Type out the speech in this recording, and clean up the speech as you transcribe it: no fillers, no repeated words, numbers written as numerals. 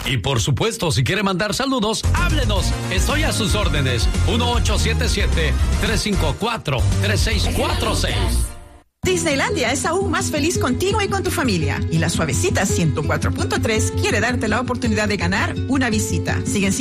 Y por supuesto, si quiere mandar saludos, háblenos. Estoy a sus órdenes. 1877-354-3646. Disneylandia es aún más feliz contigo y con tu familia. Y la Suavecita 104.3 quiere darte la oportunidad de ganar una visita. Siguen